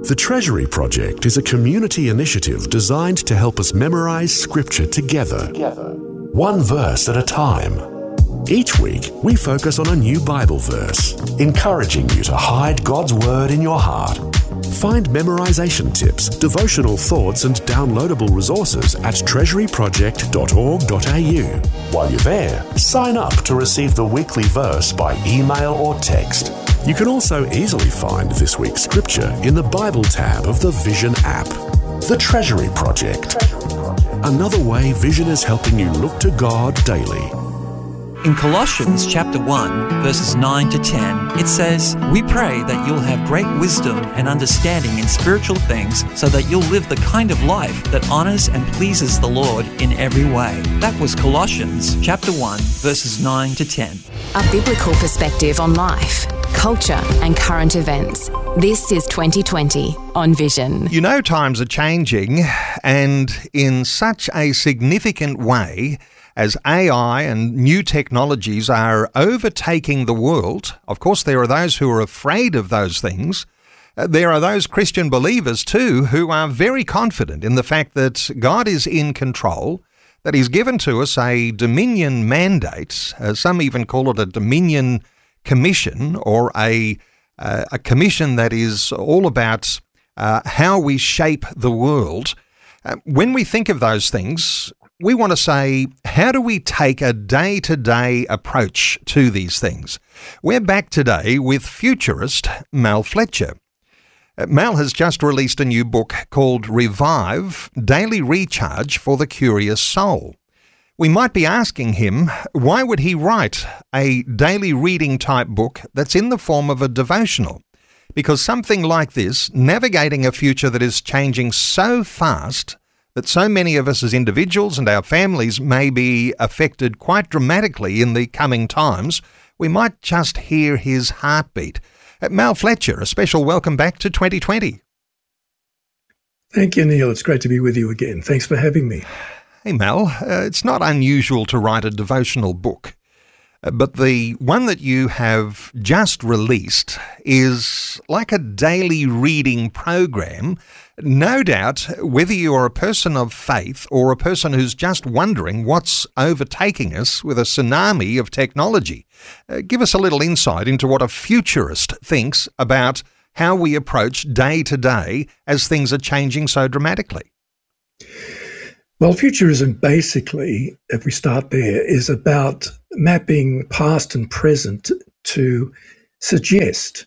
The Treasury Project is a community initiative designed to help us memorize Scripture together, one verse at a time. Each week, we focus on a new Bible verse, encouraging you to hide God's Word in your heart. Find memorization tips, devotional thoughts, and downloadable resources at treasuryproject.org.au. While you're there, sign up to receive the weekly verse by email or text. You can also easily find this week's scripture in the Bible tab of the Vision app. The Treasury Project. Another way Vision is helping you look to God daily. In Colossians chapter 1, verses 9 to 10, it says, "We pray that you'll have great wisdom and understanding in spiritual things so that you'll live the kind of life that honors and pleases the Lord in every way." That was Colossians chapter 1, verses 9 to 10. A biblical perspective on life, culture and current events. This is 2020 on Vision. You know, times are changing, and in such a significant way as AI and new technologies are overtaking the world. Of course, there are those who are afraid of those things. There are those Christian believers too who are very confident in the fact that God is in control, that He's given to us a dominion mandate. Some even call it a dominion commission, or a commission that is all about how we shape the world. When we think of those things, we want to say, how do we take a day-to-day approach to these things? We're back today with futurist Mal Fletcher. Mal has just released a new book called Revive, Daily Recharge for the Curious Soul. We might be asking him, why would he write a daily reading type book that's in the form of a devotional? Because something like this, navigating a future that is changing so fast that so many of us as individuals and our families may be affected quite dramatically in the coming times, we might just hear his heartbeat. Mal Fletcher, a special welcome back to 2020. Thank you, Neil. It's great to be with you again. Thanks for having me. Hey, Mal, it's not unusual to write a devotional book, but the one that you have just released is like a daily reading program. No doubt, whether you are a person of faith or a person who's just wondering what's overtaking us with a tsunami of technology. Give us a little insight into what a futurist thinks about how we approach day to day as things are changing so dramatically. Well, futurism basically, if we start there, is about mapping past and present to suggest,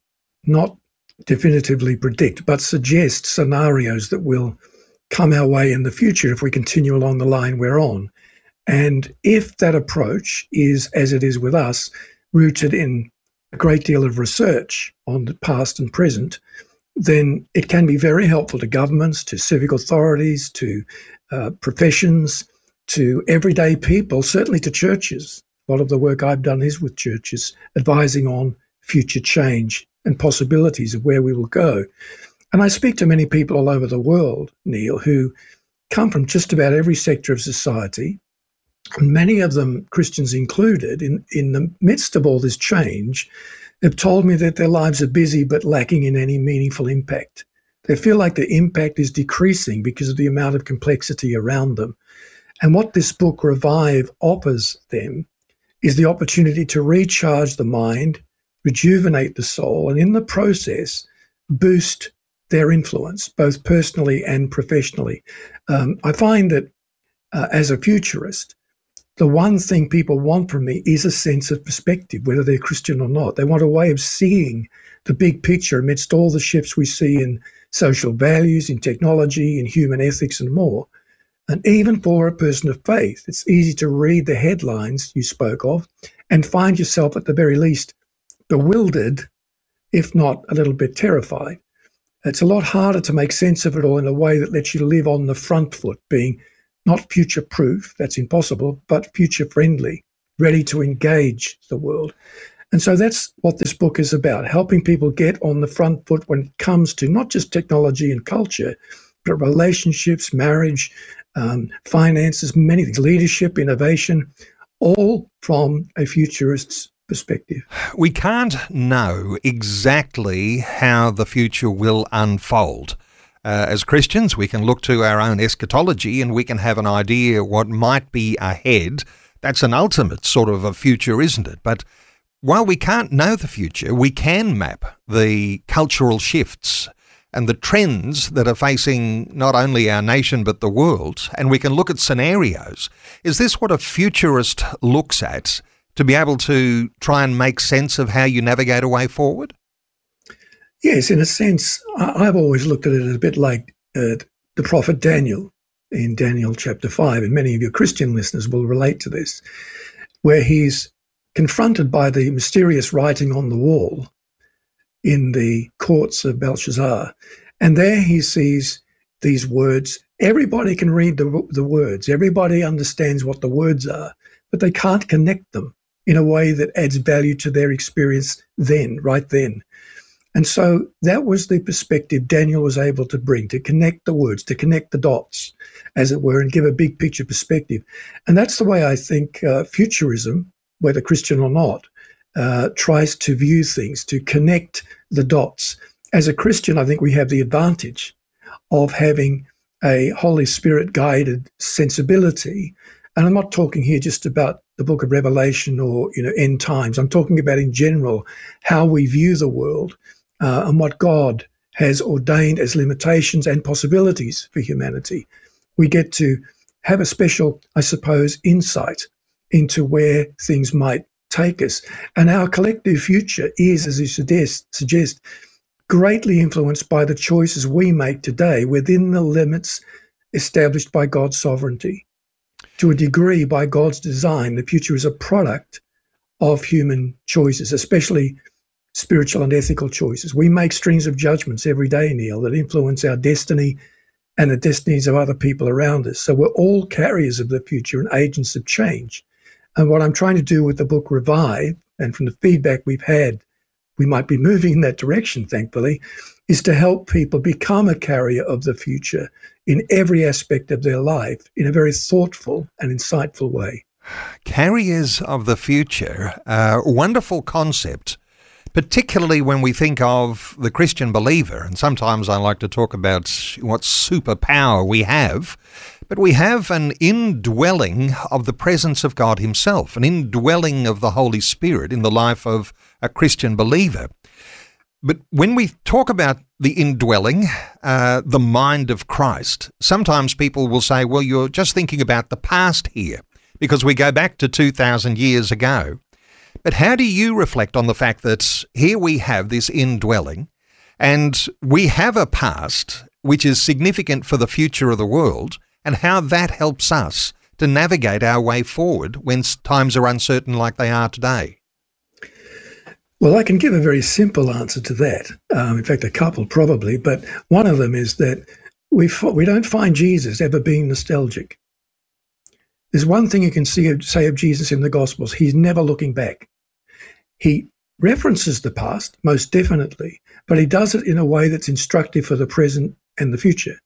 not definitively predict, but suggest scenarios that will come our way in the future if we continue along the line we're on. And if that approach is, as it is with us, rooted in a great deal of research on the past and present, then it can be very helpful to governments, to civic authorities, to professions, to everyday people, certainly to churches. A lot of the work I've done is with churches, advising on future change and possibilities of where we will go. And I speak to many people all over the world, Neil, who come from just about every sector of society, and many of them, Christians included, in the midst of all this change, have told me that their lives are busy but lacking in any meaningful impact. They feel like the impact is decreasing because of the amount of complexity around them. And what this book, Revive, offers them is the opportunity to recharge the mind, rejuvenate the soul, and in the process, boost their influence, both personally and professionally. I find that as a futurist, the one thing people want from me is a sense of perspective, whether they're Christian or not. They want a way of seeing the big picture amidst all the shifts we see in social values, in technology, in human ethics and more. And even for a person of faith, it's easy to read the headlines you spoke of and find yourself at the very least bewildered, if not a little bit terrified. It's a lot harder to make sense of it all in a way that lets you live on the front foot, being not future-proof, that's impossible, but future-friendly, ready to engage the world. And so that's what this book is about, helping people get on the front foot when it comes to not just technology and culture, but relationships, marriage, finances, many things, leadership, innovation, all from a futurist's perspective. We can't know exactly how the future will unfold. As Christians, we can look to our own eschatology and we can have an idea what might be ahead. That's an ultimate sort of a future, isn't it? But while we can't know the future, we can map the cultural shifts and the trends that are facing not only our nation but the world, and we can look at scenarios. Is this what a futurist looks at, to be able to try and make sense of how you navigate a way forward? Yes, in a sense, I've always looked at it as a bit like the prophet Daniel in Daniel chapter 5, and many of your Christian listeners will relate to this, where he's confronted by the mysterious writing on the wall in the courts of Belshazzar. And there he sees these words. Everybody can read the words. Everybody understands what the words are, but they can't connect them in a way that adds value to their experience then, right then. And so that was the perspective Daniel was able to bring, to connect the words, to connect the dots, as it were, and give a big picture perspective. And that's the way I think futurism, whether Christian or not, tries to view things, to connect the dots. As a Christian, I think we have the advantage of having a Holy Spirit-guided sensibility. And I'm not talking here just about the book of Revelation or, end times. I'm talking about in general how we view the world and what God has ordained as limitations and possibilities for humanity. We get to have a special, I suppose, insight into where things might take us. And our collective future is, as you suggest, greatly influenced by the choices we make today within the limits established by God's sovereignty. To a degree, by God's design, the future is a product of human choices, especially spiritual and ethical choices. We make strings of judgments every day, Neil, that influence our destiny and the destinies of other people around us. So we're all carriers of the future and agents of change. And what I'm trying to do with the book Revive, and from the feedback we've had, we might be moving in that direction, thankfully, is to help people become a carrier of the future in every aspect of their life in a very thoughtful and insightful way. Carriers of the future, a wonderful concept, particularly when we think of the Christian believer. And sometimes I like to talk about what superpower we have. But we have an indwelling of the presence of God himself, an indwelling of the Holy Spirit in the life of a Christian believer. But when we talk about the indwelling, the mind of Christ, sometimes people will say, well, you're just thinking about the past here, because we go back to 2,000 years ago. But how do you reflect on the fact that here we have this indwelling, and we have a past which is significant for the future of the world, and how that helps us to navigate our way forward when times are uncertain like they are today? Well, I can give a very simple answer to that. In fact, a couple probably, but one of them is that we don't find Jesus ever being nostalgic. There's one thing you can say of Jesus in the Gospels. He's never looking back. He references the past, most definitely, but he does it in a way that's instructive for the present and the future.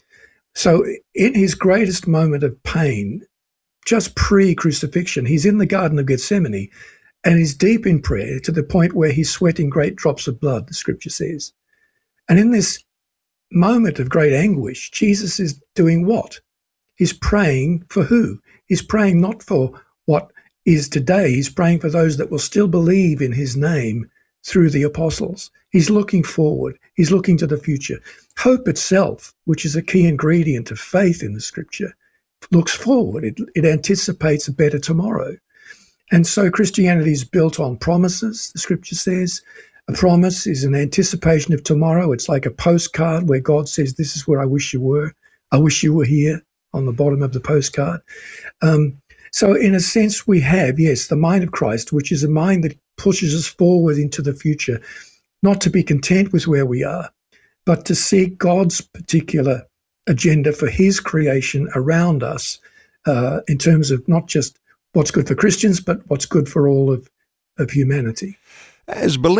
So in his greatest moment of pain, just pre-crucifixion, he's in the Garden of Gethsemane and he's deep in prayer to the point where he's sweating great drops of blood, the scripture says. And in this moment of great anguish, Jesus is doing what? He's praying for who? He's praying not for what is today. He's praying for those that will still believe in his name through the apostles. He's looking forward. He's looking to the future. Hope itself, which is a key ingredient of faith in the scripture, looks forward. It anticipates a better tomorrow. And so Christianity is built on promises, the scripture says. A promise is an anticipation of tomorrow. It's like a postcard where God says, this is where I wish you were. I wish you were here, on the bottom of the postcard. So in a sense, we have, yes, the mind of Christ, which is a mind that pushes us forward into the future, not to be content with where we are, but to seek God's particular agenda for his creation around us in terms of not just what's good for Christians, but what's good for all of humanity. As